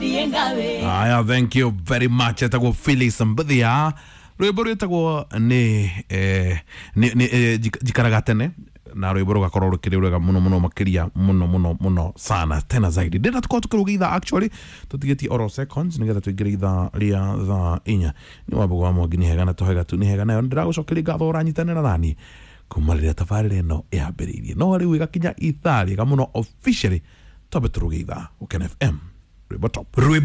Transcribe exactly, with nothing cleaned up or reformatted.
Aya, thank you very much. Etagwo Phyllis Mbuthia. Rwimbo rwitagwo ni eh ni ni jikaraga tene na rwimbo rugakorwo rukiri rwega muno muno makiria muno muno muno sana tena zaidi. Ndenda tukao tukiruga actually tutigeti oro seconds nigetha tuingire itha ria tha inya ni wambo wa mwangi ni hega na tohega tu ni hega nayo ndiragucokeria ngatho uranyitanira nani kumarira tafarire no yambiririe no riu igakinya ithari ga muno officially tobe turuga itha Ukena F M rwimbo top.